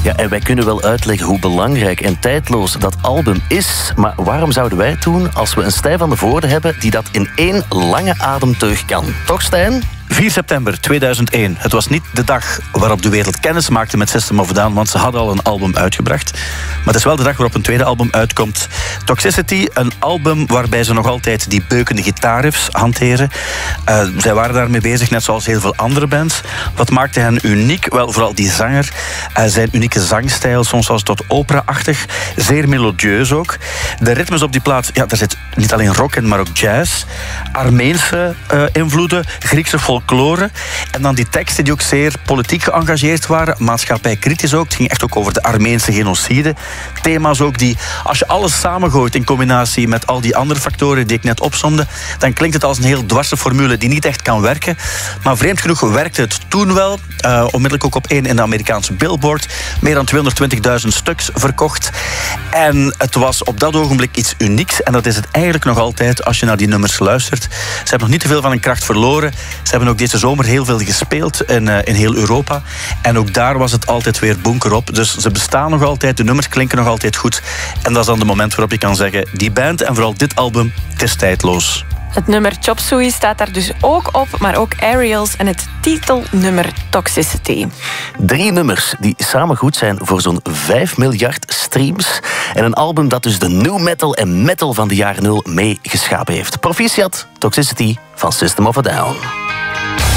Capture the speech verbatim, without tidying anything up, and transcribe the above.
Ja, en wij kunnen wel uitleggen hoe belangrijk en tijdloos dat album is, maar waarom zouden wij het doen als we een Stijn van de Voorde hebben die dat in één lange ademteug kan? Toch, Stijn? vier september tweeduizend één. Het was niet de dag waarop de wereld kennis maakte met System of a Down, want ze hadden al een album uitgebracht. Maar het is wel de dag waarop een tweede album uitkomt. Toxicity, een album waarbij ze nog altijd die beukende gitaarriffs hanteren. Uh, zij waren daarmee bezig, net zoals heel veel andere bands. Wat maakte hen uniek? Wel, vooral die zanger. Uh, zijn unieke zangstijl, soms was het tot opera-achtig. Zeer melodieus ook. De ritmes op die plaat, ja, daar zit niet alleen rock in, maar ook jazz. Armeense uh, invloeden, Griekse folklore. En dan die teksten die ook zeer politiek geëngageerd waren, maatschappijkritisch ook. Het ging echt ook over de Armeense genocide. Thema's ook die, als je alles samengooit in combinatie met al die andere factoren die ik net opsomde, dan klinkt het als een heel dwarse formule die niet echt kan werken. Maar vreemd genoeg werkte het toen wel. Uh, onmiddellijk ook op één in de Amerikaanse Billboard. Meer dan tweehonderdtwintigduizend stuks verkocht. En het was op dat ogenblik iets unieks. En dat is het eigenlijk nog altijd als je naar die nummers luistert. Ze hebben nog niet te veel van hun kracht verloren. Ze hebben ook deze zomer heel veel gespeeld in, uh, in heel Europa. En ook daar was het altijd weer bunker op. Dus ze bestaan nog altijd, de nummers klinken nog altijd goed. En dat is dan de moment waarop je kan zeggen, die band en vooral dit album, het is tijdloos. Het nummer Chop Suey staat daar dus ook op, maar ook Aerials en het titelnummer Toxicity. Drie nummers die samen goed zijn voor zo'n vijf miljard streams. En een album dat dus de new metal en metal van de jaren nul mee geschapen heeft. Proficiat, Toxicity van System of a Down.